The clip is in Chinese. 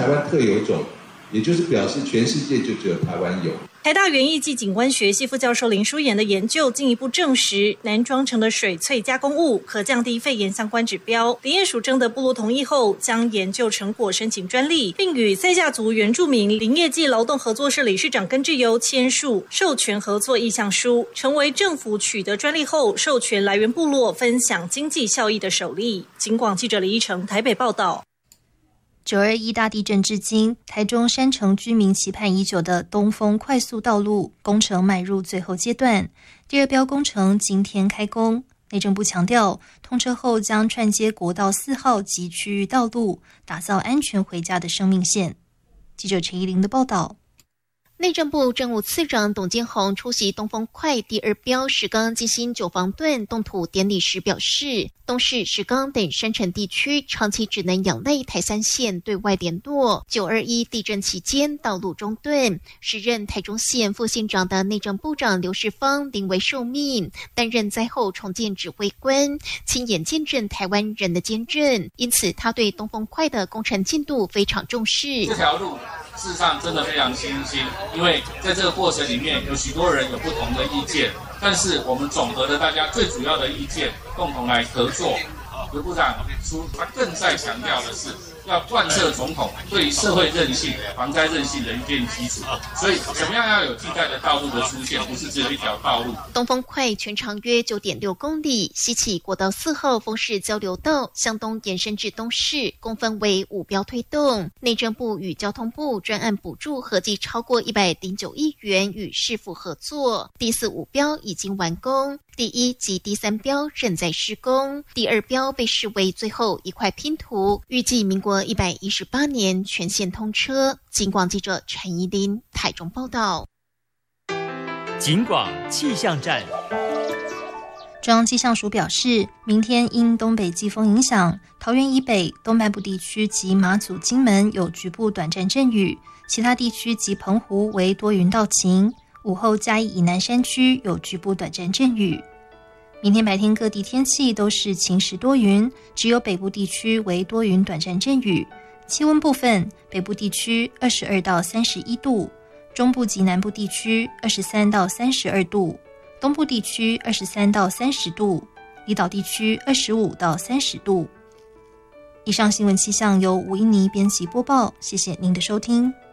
台湾特有种，也就是表示全世界就只有台湾有。 台大园艺暨景观学系副教授林淑妍的研究进一步证实，南庄城的水萃加工物可降低肺炎相关指标。林业署征得部落同意后，将研究成果申请专利，并与赛夏族原住民林业暨劳动合作社理事长根志优签署授权合作意向书，成为政府取得专利后授权来源部落分享经济效益的首例。警广记者李依成台北报道。 921大地震至今，台中山城居民期盼已久的东丰快速道路工程迈入最后阶段，第二标工程今天开工。内政部强调，通车后将串接国道4号及区域道路，打造安全回家的生命线。记者陈怡玲的报道。 内政部政务次长董建宏出席东丰快第二标石冈金星9房段动土典礼时表示，东市、石冈等山城地区长期只能仰赖台三线对外联络。921地震期间道路中断，时任台中县副县长的内政部长刘世芳临危受命，担任灾后重建指挥官，亲眼见证台湾人的坚韧，因此他对东丰快的工程进度非常重视。 这条路事实上真的非常新兴，因为在这个过程里面有许多人有不同的意见，但是我们总和了大家最主要的意见，共同来合作。刘部长他更在强调的是要贯彻总统对社会韧性、防灾韧性的一片基础，所以怎么样要有替代的道路的出现，不是只有一条道路。 东丰快全长约 9.6 公里，西起国道4号丰市交流道，向东延伸至东市，共分为5标推动。内政部与交通部专案补助合计超过109亿元，与市府合作。第4、5标已经完工，第1及第3标正在施工，第2标被视为最后一块拼图，预计民国118年全线通车。警广记者陈怡琳台中报道。 警广气象站。 中央气象署表示，明天因东北季风影响，桃园以北、东半部地区及马祖、金门有局部短暂阵雨，其他地区及澎湖为多云到晴。午后嘉义以南山区有局部短暂阵雨。明天白天各地天气都是晴时多云，只有北部地区为多云短暂阵雨。气温部分，北部地区22到31度，中部及南部地区23到32度，东部地区23到30度，离岛地区25到30度。以上新闻气象由吴英妮编辑播报，谢谢您的收听。